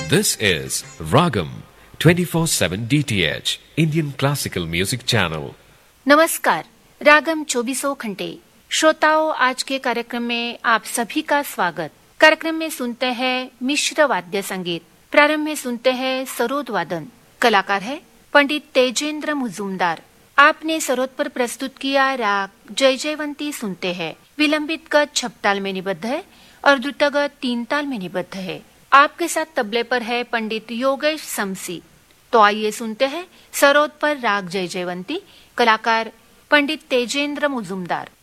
This is Ragam 24/7 DTH Indian Classical Music Channel. नमस्कार, रागम 24 घंटे श्रोताओं, आज के कार्यक्रम में आप सभी का स्वागत। कार्यक्रम में सुनते हैं मिश्र वाद्य संगीत। प्रारंभ में सुनते हैं सरोद वादन। कलाकार है पंडित तेजेंद्र मुजुमदार। आपने सरोद पर प्रस्तुत किया राग जय जयवंती सुनते हैं। विलंबित गत 6 ताल में निबद्ध है और द्रुतगत 3 ताल में निबद्ध है। आपके साथ तबले पर है पंडित योगेश समसी। तो आइए सुनते हैं सरोद पर राग जय जयवंती। कलाकार पंडित तेजेंद्र मुजुमदार।